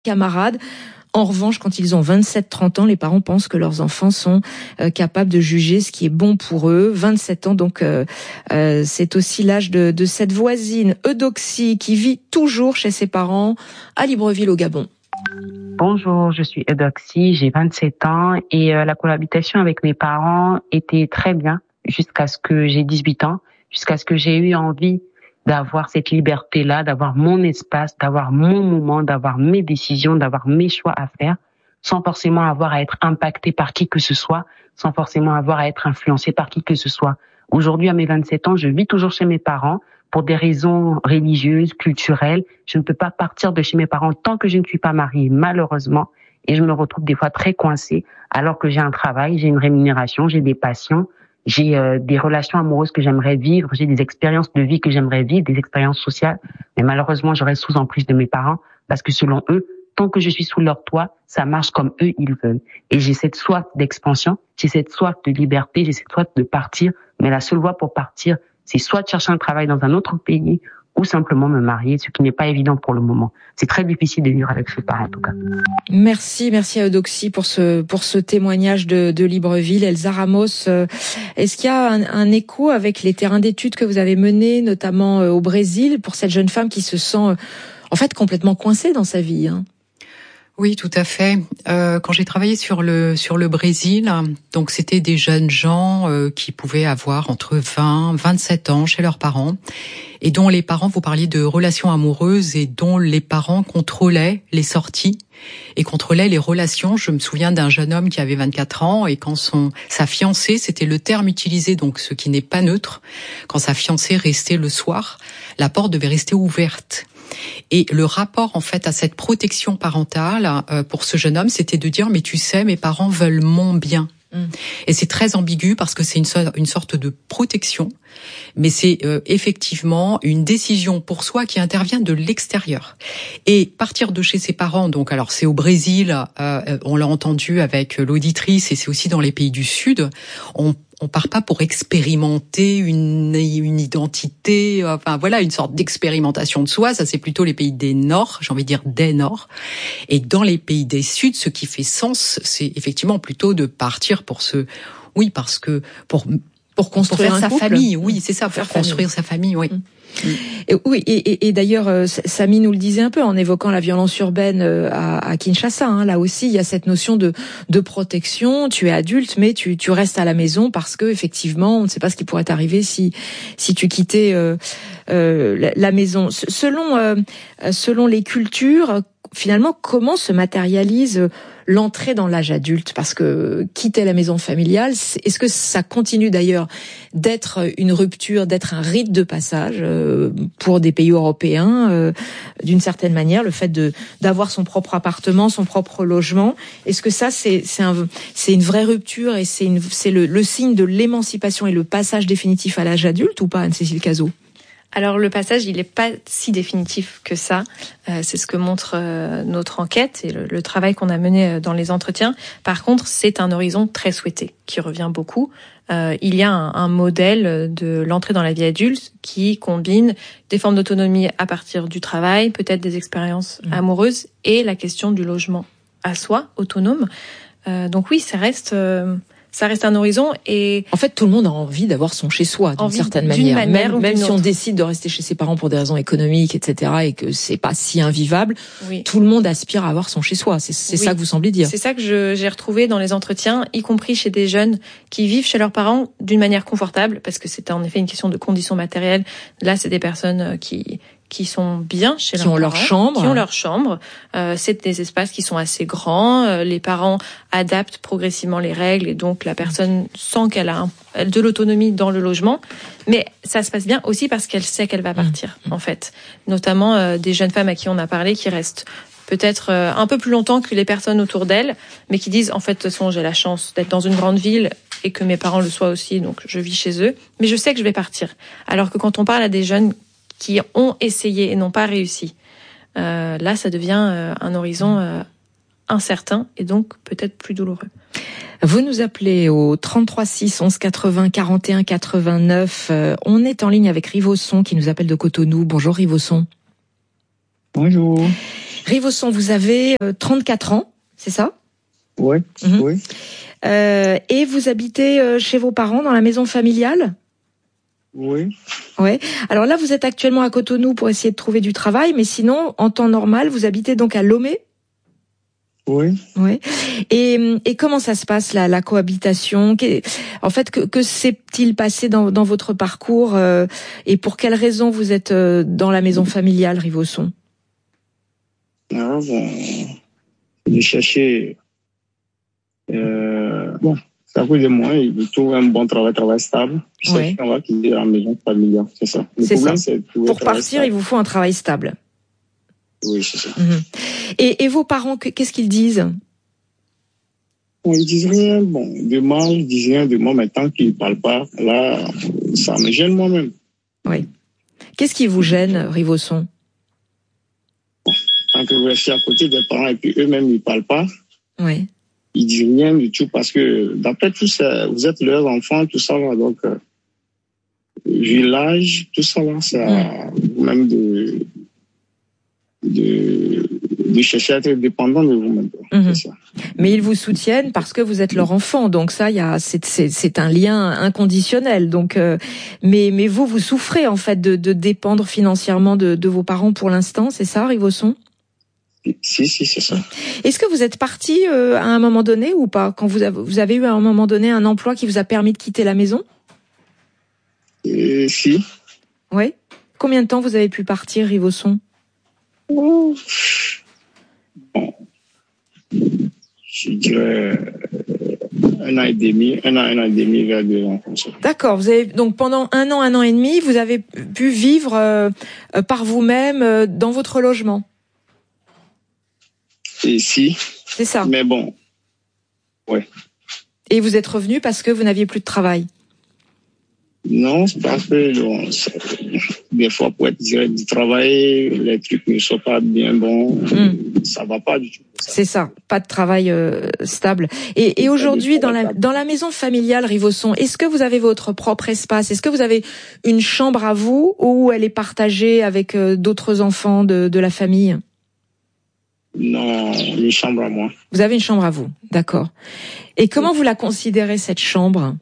camarades. En revanche, quand ils ont 27-30 ans, les parents pensent que leurs enfants sont capables de juger ce qui est bon pour eux. 27 ans, donc c'est aussi l'âge de cette voisine Eudoxie qui vit toujours chez ses parents à Libreville au Gabon. Bonjour, je suis Eudoxie, j'ai 27 ans et la cohabitation avec mes parents était très bien jusqu'à ce que j'ai 18 ans, jusqu'à ce que j'ai eu envie d'avoir cette liberté-là, d'avoir mon espace, d'avoir mon moment, d'avoir mes décisions, d'avoir mes choix à faire, sans forcément avoir à être impacté par qui que ce soit, sans forcément avoir à être influencé par qui que ce soit. Aujourd'hui, à mes 27 ans, je vis toujours chez mes parents pour des raisons religieuses, culturelles. Je ne peux pas partir de chez mes parents tant que je ne suis pas mariée, malheureusement. Et je me retrouve des fois très coincée, alors que j'ai un travail, j'ai une rémunération, j'ai des passions. J'ai des relations amoureuses que j'aimerais vivre, j'ai des expériences de vie que j'aimerais vivre, des expériences sociales. Mais malheureusement, je reste sous emprise de mes parents parce que selon eux, tant que je suis sous leur toit, ça marche comme eux, ils veulent. Et j'ai cette soif d'expansion, j'ai cette soif de liberté, j'ai cette soif de partir. Mais la seule voie pour partir, c'est soit de chercher un travail dans un autre pays ou simplement me marier, ce qui n'est pas évident pour le moment. C'est très difficile de vivre avec ses parents, en tout cas. Merci à Eudoxie pour ce témoignage de Libreville. Elsa Ramos, est-ce qu'il y a un écho avec les terrains d'études que vous avez menés, notamment au Brésil, pour cette jeune femme qui se sent en fait complètement coincée dans sa vie, hein? Oui, tout à fait. Quand j'ai travaillé sur le Brésil, donc c'était des jeunes gens qui pouvaient avoir entre 20, 27 ans chez leurs parents et dont les parents, vous parliez de relations amoureuses et dont les parents contrôlaient les sorties et contrôlaient les relations. Je me souviens d'un jeune homme qui avait 24 ans et quand sa fiancée, c'était le terme utilisé, donc ce qui n'est pas neutre, quand sa fiancée restait le soir, la porte devait rester ouverte. Et le rapport, en fait, à cette protection parentale, pour ce jeune homme, c'était de dire, mais tu sais, mes parents veulent mon bien. Et c'est très ambigu parce que c'est une sorte de protection, mais c'est effectivement une décision pour soi qui intervient de l'extérieur. Et partir de chez ses parents, donc alors c'est au Brésil, on l'a entendu avec l'auditrice, et c'est aussi dans les pays du Sud, on part pas pour expérimenter une identité, enfin voilà, une sorte d'expérimentation de soi. Ça, c'est plutôt les pays des Nord, j'ai envie de dire des Nord. Et dans les pays des Sud, ce qui fait sens, c'est effectivement plutôt de partir pour construire sa couple. famille. Oui, c'est ça, pour construire sa famille, oui. Et d'ailleurs, Samy nous le disait un peu en évoquant la violence urbaine à Kinshasa. Hein, là aussi, il y a cette notion de protection. Tu es adulte, mais tu restes à la maison parce que effectivement, on ne sait pas ce qui pourrait t'arriver si tu quittais la maison. Selon les cultures, finalement, comment se matérialise l'entrée dans l'âge adulte? Parce que quitter la maison familiale, est-ce que ça continue d'ailleurs d'être une rupture, d'être un rite de passage pour des pays européens, d'une certaine manière, le fait d'avoir son propre appartement, son propre logement? Est-ce que ça, c'est une vraie rupture et c'est le signe de l'émancipation et le passage définitif à l'âge adulte ou pas, Anne-Cécile Cazot? Alors le passage, il n'est pas si définitif que ça. C'est ce que montre notre enquête et le travail qu'on a mené dans les entretiens. Par contre, c'est un horizon très souhaité, qui revient beaucoup. Il y a un modèle de l'entrée dans la vie adulte qui combine des formes d'autonomie à partir du travail, peut-être des expériences amoureuses et la question du logement à soi, autonome. Donc oui, ça reste un horizon et... En fait, tout le monde a envie d'avoir son chez-soi, d'une certaine manière. Même si on décide de rester chez ses parents pour des raisons économiques, etc., et que c'est pas si invivable, oui. Tout le monde aspire à avoir son chez-soi. C'est ça que vous semblez dire. C'est ça que j'ai retrouvé dans les entretiens, y compris chez des jeunes qui vivent chez leurs parents d'une manière confortable, parce que c'est en effet une question de conditions matérielles. Là, c'est des personnes qui sont bien chez leurs parents, qui ont leur chambre. C'est des espaces qui sont assez grands. Les parents adaptent progressivement les règles et donc la personne sent qu'elle a de l'autonomie dans le logement. Mais ça se passe bien aussi parce qu'elle sait qu'elle va partir, en fait. Notamment des jeunes femmes à qui on a parlé qui restent peut-être un peu plus longtemps que les personnes autour d'elles, mais qui disent, en fait, de toute façon, j'ai la chance d'être dans une grande ville et que mes parents le soient aussi, donc je vis chez eux. Mais je sais que je vais partir. Alors que quand on parle à des jeunes qui ont essayé et n'ont pas réussi, là, ça devient un horizon incertain et donc peut-être plus douloureux. Vous nous appelez au 33 6 11 80 41 89. On est en ligne avec Rivosson qui nous appelle de Cotonou. Bonjour Rivosson. Bonjour. Rivauçon, vous avez 34 ans, c'est ça? Oui, oui. Et vous habitez chez vos parents dans la maison familiale? Oui. Ouais. Alors là, vous êtes actuellement à Cotonou pour essayer de trouver du travail, mais sinon, en temps normal, vous habitez donc à Lomé? Oui. Ouais. Et comment ça se passe la cohabitation? En fait, que s'est-il passé dans votre parcours et pour quelles raisons vous êtes dans la maison familiale, Rivauçon? Ah bon, j'ai cherché. Bon, ça cause de moi, il trouve un bon travail stable. Puis ouais. On va quitter la maison familiale, c'est ça. C'est ça. Pour partir, stable. Il vous faut un travail stable. Oui, c'est ça. Et vos parents, qu'est-ce qu'ils disent? Bon, ils disent rien, de mal, ils disent rien de moi, mais tant qu'ils ne parlent pas, là, ça me gêne moi-même. Oui. Qu'est-ce qui vous gêne, Rivauçon? Tant que vous restez à côté des parents et puis eux-mêmes, ils ne parlent pas. Oui. Ils disent rien du tout parce que, d'après tout ça, vous êtes leurs enfants, tout ça, là, donc, vu l'âge, tout ça, là, c'est à vous-même de chercher à être dépendant de vous-même. C'est ça. Mais ils vous soutiennent parce que vous êtes leur enfant, donc ça, c'est un lien inconditionnel. Donc, mais vous souffrez en fait de dépendre financièrement de vos parents pour l'instant, c'est ça, Rivauçon? Si, c'est ça. Est-ce que vous êtes parti à un moment donné ou pas, quand vous avez eu à un moment donné un emploi qui vous a permis de quitter la maison? Si. Oui. Combien de temps vous avez pu partir, Rivauçon? Bon, je dirais un an et demi, vers 2 ans comme ça. D'accord. Vous avez donc pendant un an et demi, vous avez pu vivre par vous-même dans votre logement. Et si. C'est ça. Mais bon, ouais. Et vous êtes revenu parce que vous n'aviez plus de travail. Non, c'est parce que des fois, pour être direct du travail, les trucs ne sont pas bien bons. Ça va pas du tout. C'est ça, pas de travail stable. Et aujourd'hui, dans la maison familiale, Rivauçon, est-ce que vous avez votre propre espace? Est-ce que vous avez une chambre à vous ou elle est partagée avec d'autres enfants de la famille? Non, une chambre à moi. Vous avez une chambre à vous, d'accord. Et comment vous la considérez, cette chambre?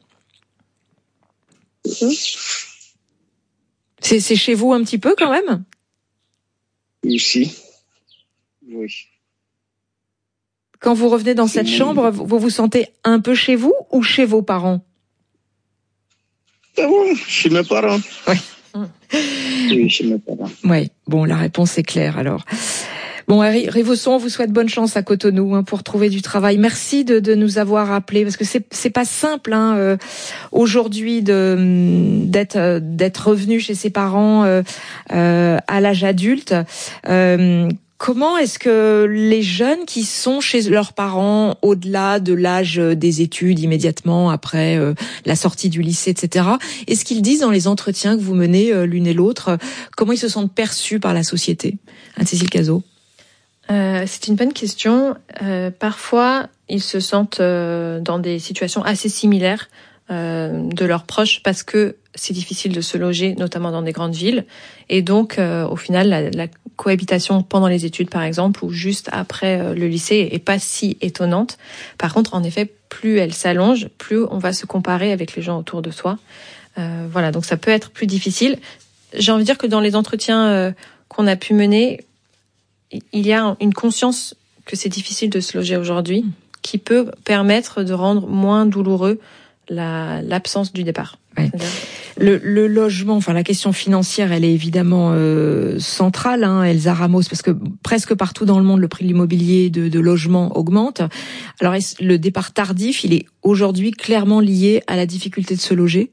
C'est chez vous un petit peu quand même? Aussi. Oui. Quand vous revenez dans cette chambre, vous vous sentez un peu chez vous ou chez vos parents? C'est bon, chez mes parents. Oui. Oui, chez mes parents. Oui, bon, la réponse est claire alors. Bon, Rivauçon, on vous souhaite bonne chance à Cotonou pour trouver du travail. Merci de nous avoir appelés parce que c'est pas simple aujourd'hui d'être revenu chez ses parents à l'âge adulte. Comment est-ce que les jeunes qui sont chez leurs parents au-delà de l'âge des études, immédiatement après la sortie du lycée, etc., est-ce qu'ils disent dans les entretiens que vous menez l'une et l'autre, comment ils se sentent perçus par la société? Anne-Cécile Cazot. C'est une bonne question. Parfois, ils se sentent dans des situations assez similaires de leurs proches parce que c'est difficile de se loger, notamment dans des grandes villes. Et donc, au final, la cohabitation pendant les études, par exemple, ou juste après le lycée, est pas si étonnante. Par contre, en effet, plus elle s'allonge, plus on va se comparer avec les gens autour de soi. Voilà, donc ça peut être plus difficile. J'ai envie de dire que dans les entretiens qu'on a pu mener, il y a une conscience que c'est difficile de se loger aujourd'hui, qui peut permettre de rendre moins douloureux l'absence du départ. Ouais. Le logement, enfin la question financière, elle est évidemment centrale, Elsa Ramos, parce que presque partout dans le monde, le prix de l'immobilier de logement augmente. Alors le départ tardif, il est aujourd'hui clairement lié à la difficulté de se loger?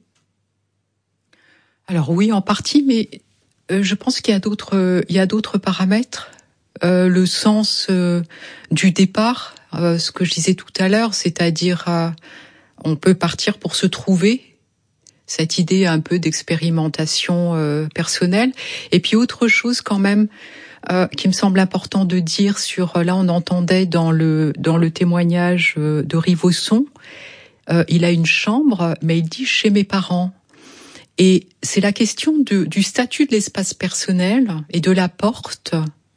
Alors oui, en partie, mais je pense qu'il y a d'autres paramètres. Le sens du départ, ce que je disais tout à l'heure, c'est-à-dire on peut partir pour se trouver, cette idée un peu d'expérimentation personnelle. Et puis autre chose quand même qui me semble important de dire là on entendait dans le témoignage de Rivauçon, il a une chambre, mais il dit chez mes parents. Et c'est la question du statut de l'espace personnel et de la porte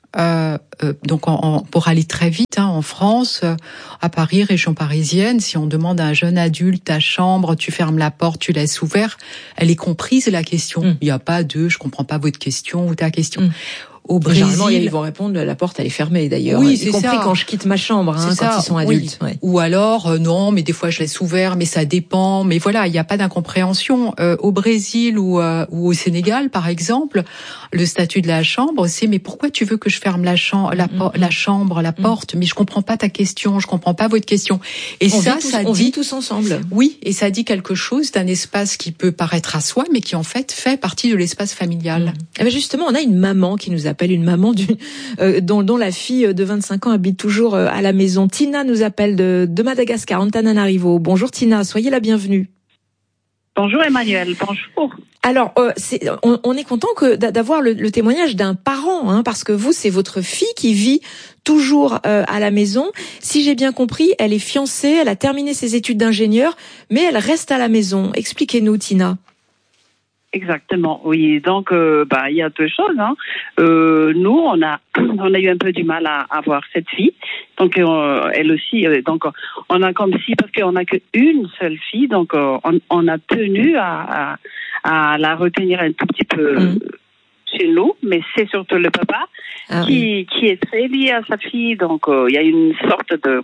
Donc pour aller très vite, en France, à Paris, région parisienne, si on demande à un jeune adulte ta chambre, tu fermes la porte, tu laisses ouvert, elle est comprise la question. Il n'y a pas de je comprends pas votre question ou ta question. Au Brésil, généralement, ils vont répondre la porte elle est fermée d'ailleurs. Oui, y compris quand je quitte ma chambre, quand ils sont adultes. Oui. Ouais. Ou alors non, mais des fois je laisse ouvert, mais ça dépend. Mais voilà, il n'y a pas d'incompréhension. Au Brésil ou au Sénégal, par exemple, le statut de la chambre, c'est mais pourquoi tu veux que je ferme la chambre, la porte? Mais je comprends pas ta question, je comprends pas votre question. Et on vit tous ensemble. Oui, et ça dit quelque chose d'un espace qui peut paraître à soi, mais qui en fait partie de l'espace familial. Et bien justement, on a une maman qui nous appelle, une maman dont la fille de 25 ans habite toujours à la maison. Tina nous appelle de Madagascar, Antananarivo. Bonjour Tina, soyez la bienvenue. Bonjour Emmanuel, bonjour. Alors, on est content d'avoir le témoignage d'un parent, parce que vous, c'est votre fille qui vit toujours à la maison. Si j'ai bien compris, elle est fiancée, elle a terminé ses études d'ingénieur, mais elle reste à la maison. Expliquez-nous, Tina. Exactement, oui. Donc, il y a deux choses. Nous, on a eu un peu du mal à avoir cette fille. Donc, elle aussi. Donc, on a comme si parce qu'on n'a qu'une seule fille, donc on a tenu à la retenir un tout petit peu chez nous. Mais c'est surtout le papa qui est très lié à sa fille. Donc, il y a une sorte de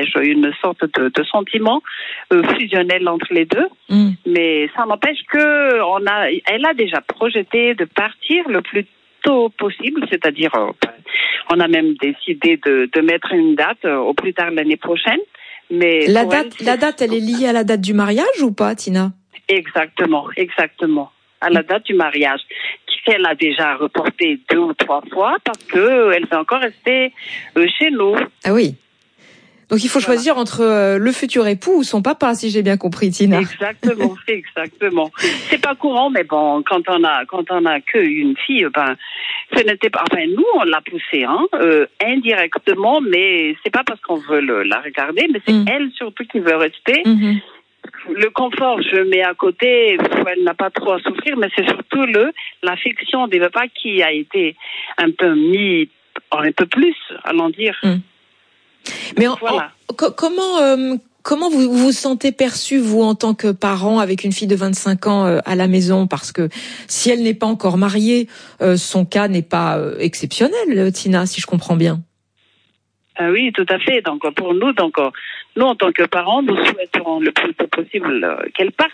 de sentiment fusionnel entre les deux. Mais ça n'empêche elle a déjà projeté de partir le plus tôt possible, c'est-à-dire on a même décidé de mettre une date au plus tard l'année prochaine. Mais la date, elle est liée à la date du mariage ou pas, Tina? Exactement, à la date du mariage. Elle a déjà reporté 2 ou 3 fois parce que elle veut encore rester chez nous. Ah oui. Donc il faut choisir entre le futur époux ou son papa, si j'ai bien compris, Tina. Exactement. C'est pas courant, mais bon, quand on a qu'une fille, ce n'était pas. Enfin, nous on l'a poussée, indirectement, mais c'est pas parce qu'on veut la regarder, mais c'est elle surtout qui veut rester. Le confort, je mets à côté, elle n'a pas trop à souffrir, mais c'est surtout l'affection des papas qui a été un peu mis un peu plus, allons dire. Mais voilà. Comment vous vous sentez perçu, vous, en tant que parent, avec une fille de 25 ans à la maison? Parce que si elle n'est pas encore mariée, son cas n'est pas exceptionnel, Tina, si je comprends bien. Oui, tout à fait. Donc, pour nous, nous, en tant que parents, nous souhaiterons le plus tôt possible qu'elle parte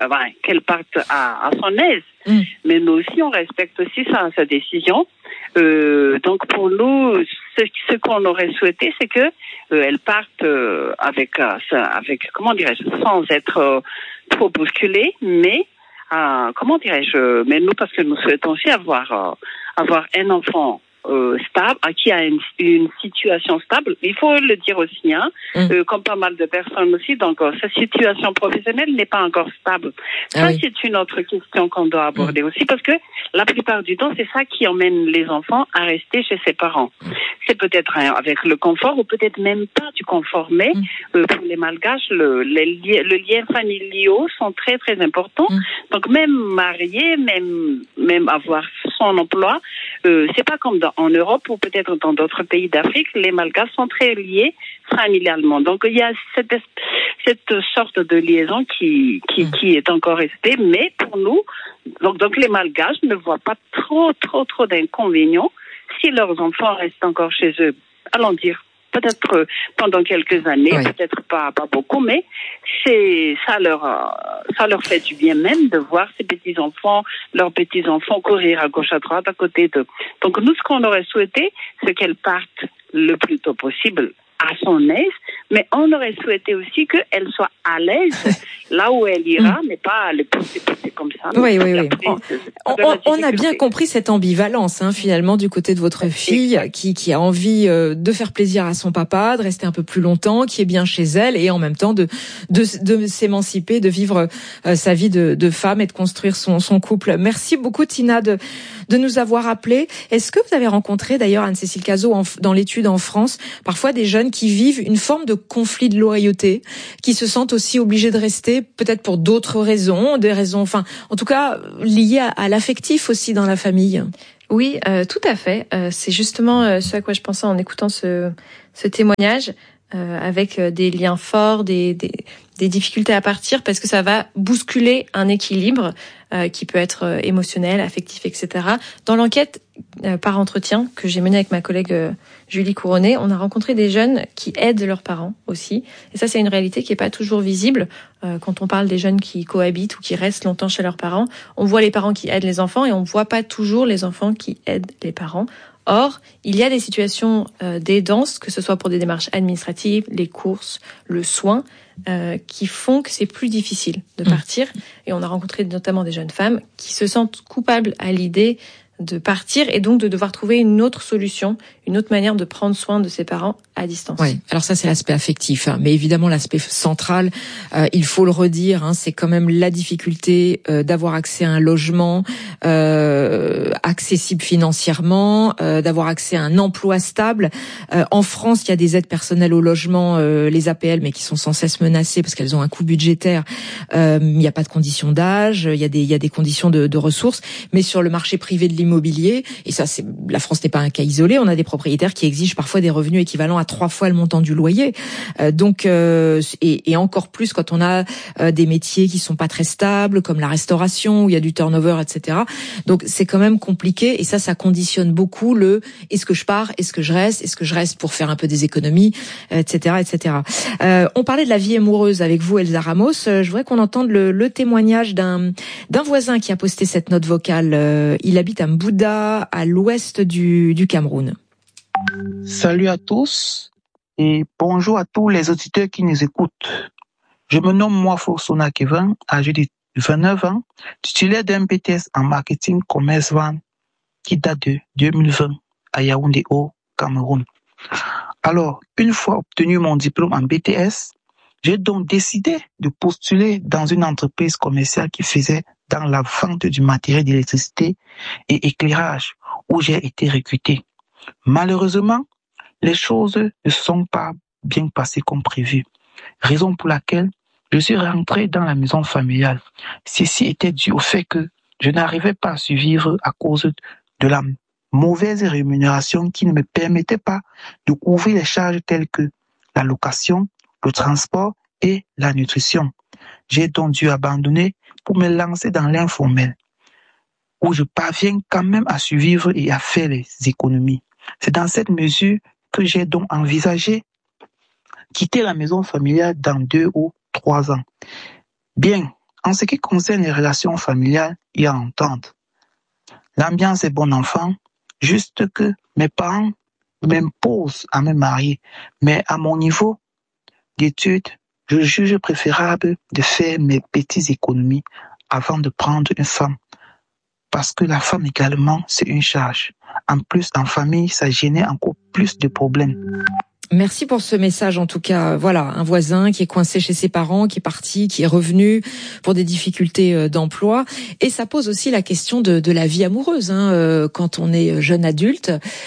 à son aise. Mais nous aussi, on respecte aussi sa décision. Donc, pour nous, ce qu'on aurait souhaité, c'est que elle parte avec comment dirais-je, sans être trop bousculée, mais mais nous, parce que nous souhaitons aussi avoir un enfant stable, qui a une situation stable. Il faut le dire aussi, comme pas mal de personnes aussi. Donc, sa situation professionnelle n'est pas encore stable. C'est une autre question qu'on doit aborder aussi, parce que la plupart du temps, c'est ça qui emmène les enfants à rester chez ses parents. C'est peut-être avec le confort ou peut-être même pas du confort, mais pour les Malgaches, le lien familiaux sont très très importants. Donc, même marié, même avoir son emploi, c'est pas comme en Europe ou peut-être dans d'autres pays d'Afrique, les Malgaches sont très liés familialement. Donc il y a cette sorte de liaison qui est encore restée, mais pour nous, donc les Malgaches ne voient pas trop d'inconvénients si leurs enfants restent encore chez eux. Allons dire, peut-être pendant quelques années, peut-être pas beaucoup, mais ça leur fait du bien même de voir leurs petits-enfants courir à gauche à droite à côté d'eux. Donc nous, ce qu'on aurait souhaité, c'est qu'elles partent le plus tôt possible à son aise, mais on aurait souhaité aussi qu'elle soit à l'aise là où elle ira, mais pas le pousser comme ça. Oui. On a bien compris cette ambivalence, finalement, du côté de votre fille, qui a envie de faire plaisir à son papa, de rester un peu plus longtemps, qui est bien chez elle, et en même temps de s'émanciper, de vivre sa vie de femme et de construire son couple. Merci beaucoup, Tina, de nous avoir appelés. Est-ce que vous avez rencontré, d'ailleurs, Anne-Cécile Cazot, dans l'étude en France, parfois des jeunes qui vivent une forme de conflit de loyauté, qui se sentent aussi obligés de rester, peut-être pour d'autres raisons, en tout cas liées à l'affectif aussi dans la famille? Oui, tout à fait. C'est justement ce à quoi je pensais en écoutant ce témoignage, avec des liens forts, des difficultés à partir, parce que ça va bousculer un équilibre qui peut être émotionnel, affectif, etc. Dans l'enquête par entretien que j'ai menée avec ma collègue Julie Couronné, on a rencontré des jeunes qui aident leurs parents aussi. Et ça, c'est une réalité qui est pas toujours visible. Quand on parle des jeunes qui cohabitent ou qui restent longtemps chez leurs parents, on voit les parents qui aident les enfants et on voit pas toujours les enfants qui aident les parents. Or, il y a des situations d'aidance, que ce soit pour des démarches administratives, les courses, le soin, qui font que c'est plus difficile de partir. Et on a rencontré notamment des jeunes femmes qui se sentent coupables à l'idée de partir et donc de devoir trouver une autre solution, une autre manière de prendre soin de ses parents à distance. Oui, alors ça c'est l'aspect affectif, hein. Mais évidemment l'aspect central, il faut le redire, hein, c'est quand même la difficulté d'avoir accès à un logement accessible financièrement, d'avoir accès à un emploi stable. En France, il y a des aides personnelles au logement, les APL, mais qui sont sans cesse menacées parce qu'elles ont un coût budgétaire. Il n'y a pas de conditions d'âge, il y a des conditions de ressources, mais sur le marché privé de l'immobilier, et ça c'est, la France n'est pas un cas isolé, on a des propriétaires qui exigent parfois des revenus équivalents à 3 fois le montant du loyer. Et encore plus quand on a des métiers qui sont pas très stables, comme la restauration, où il y a du turnover, etc. Donc c'est quand même compliqué, et ça conditionne beaucoup le est-ce que je pars, est-ce que je reste pour faire un peu des économies, etc., etc. On parlait de la vie amoureuse avec vous, Elsa Ramos. Je voudrais qu'on entende le témoignage d'un voisin qui a posté cette note vocale. Il habite à Mbouda, à l'ouest du Cameroun. Salut à tous et bonjour à tous les auditeurs qui nous écoutent. Je me nomme Mwafosona Kevin, âgé de 29 ans, titulaire d'un BTS en marketing commerce vente qui date de 2020 à Yaoundé au Cameroun. Alors, une fois obtenu mon diplôme en BTS, j'ai donc décidé de postuler dans une entreprise commerciale qui faisait dans la vente du matériel d'électricité et éclairage, où j'ai été recruté. Malheureusement, les choses ne se sont pas bien passées comme prévu, raison pour laquelle je suis rentré dans la maison familiale. Ceci était dû au fait que je n'arrivais pas à survivre à cause de la mauvaise rémunération qui ne me permettait pas de couvrir les charges telles que la location, le transport et la nutrition. J'ai donc dû abandonner pour me lancer dans l'informel, où je parviens quand même à survivre et à faire les économies. C'est dans cette mesure que j'ai donc envisagé quitter la maison familiale dans 2 ou 3 ans. Bien, en ce qui concerne les relations familiales, il y a entente. L'ambiance est bon enfant, juste que mes parents m'imposent à me marier, mais à mon niveau d'études, je juge préférable de faire mes petites économies avant de prendre une femme. Parce que la femme également, c'est une charge. En plus, en famille, ça génère encore plus de problèmes. Merci pour ce message, en tout cas. Voilà, un voisin qui est coincé chez ses parents, qui est parti, qui est revenu pour des difficultés d'emploi. Et ça pose aussi la question de la vie amoureuse, hein, quand on est jeune adulte.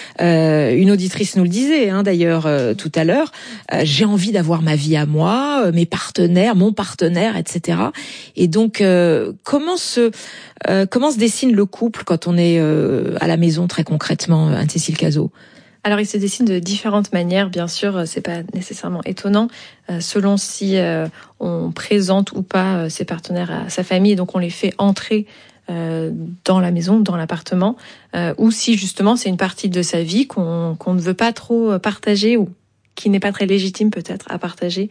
Une auditrice nous le disait, hein, d'ailleurs, tout à l'heure. J'ai envie d'avoir ma vie à moi, mes partenaires, mon partenaire, etc. Et donc, comment se dessine le couple quand on est à la maison, très concrètement, Anne-Cécile Cazot? Alors, il se dessine de différentes manières, bien sûr, c'est pas nécessairement étonnant, selon si on présente ou pas ses partenaires à sa famille, et donc on les fait entrer dans la maison, dans l'appartement, ou si justement c'est une partie de sa vie qu'on ne veut pas trop partager, ou qui n'est pas très légitime peut-être à partager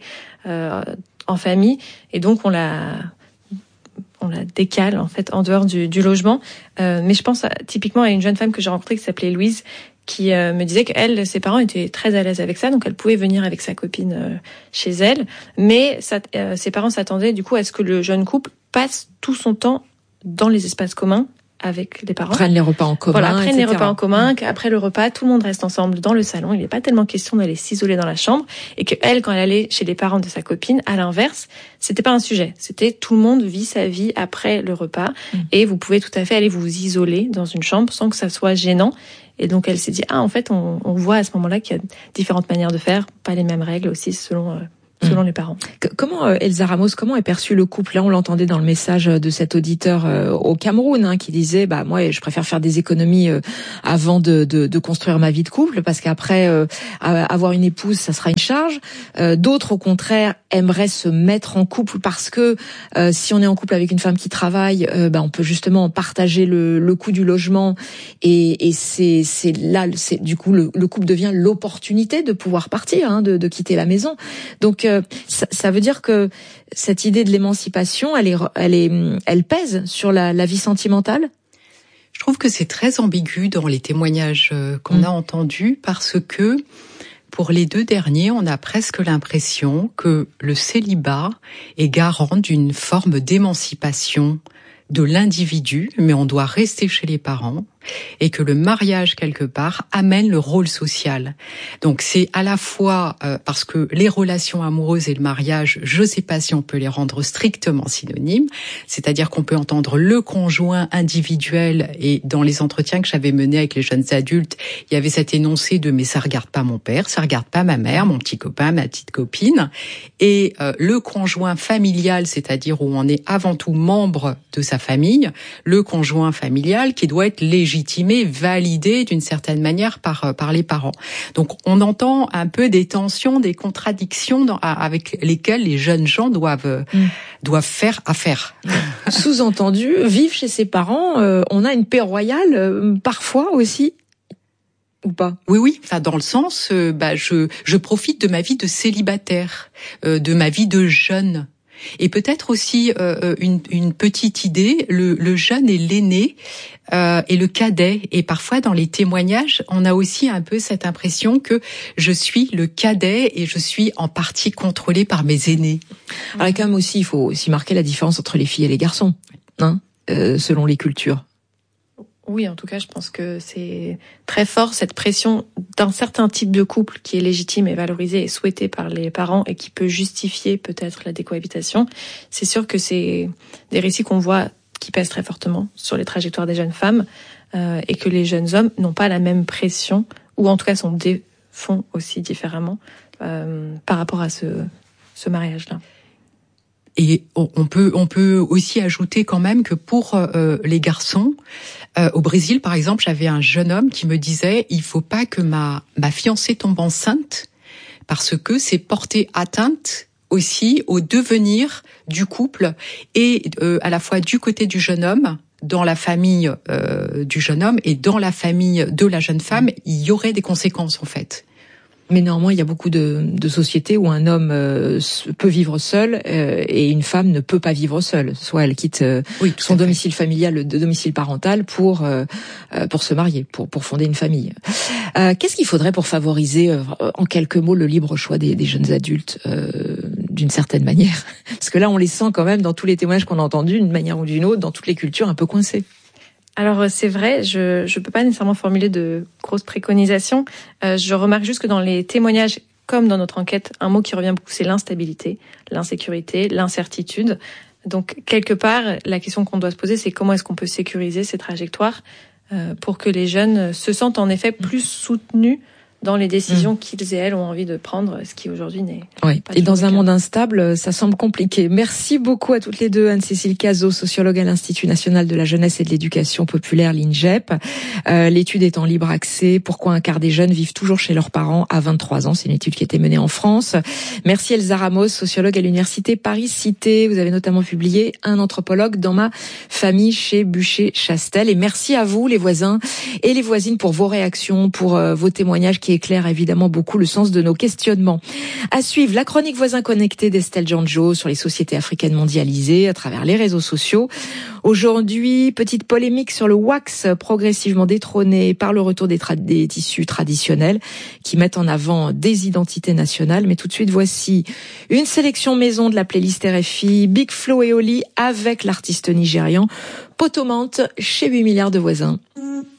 en famille, et donc on la décale en fait en dehors du logement. Mais je pense typiquement à une jeune femme que j'ai rencontrée qui s'appelait Louise, qui me disait qu'elle, ses parents étaient très à l'aise avec ça, donc elle pouvait venir avec sa copine chez elle, mais ses parents s'attendaient du coup à ce que le jeune couple passe tout son temps dans les espaces communs avec les parents. Prennent les repas en commun, voilà, prennent etc. les repas en commun, qu'après le repas, tout le monde reste ensemble dans le salon. Il n'est pas tellement question d'aller s'isoler dans la chambre. Et que elle, quand elle allait chez les parents de sa copine, à l'inverse, c'était pas un sujet. C'était tout le monde vit sa vie après le repas. Et vous pouvez tout à fait aller vous isoler dans une chambre sans que ça soit gênant. Et donc elle s'est dit, en fait, on voit à ce moment-là qu'il y a différentes manières de faire, pas les mêmes règles aussi selon selon les parents. Comment, Elsa Ramos, comment est perçu le couple? Là, on l'entendait dans le message de cet auditeur au Cameroun, qui disait, moi, je préfère faire des économies avant de construire ma vie de couple, parce qu'après, avoir une épouse, ça sera une charge. D'autres, au contraire, aimeraient se mettre en couple parce que si on est en couple avec une femme qui travaille, on peut justement partager le coût du logement, et c'est là, du coup, le couple devient l'opportunité de pouvoir partir, de quitter la maison. Donc ça veut dire que cette idée de l'émancipation, elle pèse sur la vie sentimentale. Je trouve que c'est très ambigu dans les témoignages qu'on a entendus, parce que pour les deux derniers, on a presque l'impression que le célibat est garant d'une forme d'émancipation de l'individu, mais on doit rester chez les parents, et que le mariage, quelque part, amène le rôle social. Donc c'est à la fois parce que les relations amoureuses et le mariage, je ne sais pas si on peut les rendre strictement synonymes, c'est-à-dire qu'on peut entendre le conjoint individuel, et dans les entretiens que j'avais menés avec les jeunes adultes, il y avait cet énoncé de « mais ça regarde pas mon père, ça regarde pas ma mère, mon petit copain, ma petite copine », et le conjoint familial, c'est-à-dire où on est avant tout membre de sa famille, le conjoint familial qui doit être légitimé, validé d'une certaine manière par les parents. Donc on entend un peu des tensions, des contradictions avec lesquelles les jeunes gens doivent faire affaire. Sous-entendu, vivre chez ses parents, on a une paix royale parfois aussi. Ou pas? Oui. Enfin, dans le sens, je profite de ma vie de célibataire, de ma vie de jeune. Et peut-être aussi une petite idée, le jeune est l'aîné et le cadet. Et parfois dans les témoignages, on a aussi un peu cette impression que je suis le cadet et je suis en partie contrôlé par mes aînés. Alors quand même aussi, il faut aussi marquer la différence entre les filles et les garçons, selon les cultures. Oui, en tout cas, je pense que c'est très fort, cette pression d'un certain type de couple qui est légitime et valorisé et souhaité par les parents et qui peut justifier peut-être la décohabitation. C'est sûr que c'est des récits qu'on voit qui pèsent très fortement sur les trajectoires des jeunes femmes et que les jeunes hommes n'ont pas la même pression, ou en tout cas font aussi différemment par rapport à ce mariage-là. Et on peut aussi ajouter quand même que pour les garçons, au Brésil par exemple, j'avais un jeune homme qui me disait il faut pas que ma fiancée tombe enceinte, parce que c'est porter atteinte aussi au devenir du couple, et à la fois du côté du jeune homme, dans la famille du jeune homme, et dans la famille de la jeune femme, il y aurait des conséquences en fait. Mais néanmoins, il y a beaucoup de sociétés où un homme peut vivre seul et une femme ne peut pas vivre seule. Soit elle quitte son domicile familial, le domicile parental pour se marier, pour fonder une famille. Qu'est-ce qu'il faudrait pour favoriser, en quelques mots, le libre choix des jeunes adultes d'une certaine manière? Parce que là, on les sent quand même dans tous les témoignages qu'on a entendus, d'une manière ou d'une autre, dans toutes les cultures, un peu coincés. Alors c'est vrai, je peux pas nécessairement formuler de grosses préconisations. Je remarque juste que dans les témoignages, comme dans notre enquête, un mot qui revient beaucoup, c'est l'instabilité, l'insécurité, l'incertitude. Donc quelque part, la question qu'on doit se poser, c'est comment est-ce qu'on peut sécuriser ces trajectoires pour que les jeunes se sentent en effet plus soutenus dans les décisions qu'ils et elles ont envie de prendre, ce qui aujourd'hui n'est pas. Et dans un monde instable, ça semble compliqué. Merci beaucoup à toutes les deux, Anne-Cécile Cazot, sociologue à l'Institut national de la jeunesse et de l'éducation populaire, l'INJEP. L'étude est en libre accès. Pourquoi un quart des jeunes vivent toujours chez leurs parents à 23 ans? C'est une étude qui a été menée en France. Merci Elsa Ramos, sociologue à l'Université Paris-Cité. Vous avez notamment publié Un anthropologue dans ma famille chez Buchet-Chastel. Et merci à vous, les voisins et les voisines, pour vos réactions, pour vos témoignages qui éclaire évidemment beaucoup le sens de nos questionnements. À suivre, la chronique Voisins connectés d'Estelle Janjo sur les sociétés africaines mondialisées à travers les réseaux sociaux. Aujourd'hui, petite polémique sur le wax progressivement détrôné par le retour des tissus traditionnels qui mettent en avant des identités nationales. Mais tout de suite, voici une sélection maison de la playlist RFI, Big Flo et Oli avec l'artiste nigérian Potomante chez 8 milliards de voisins.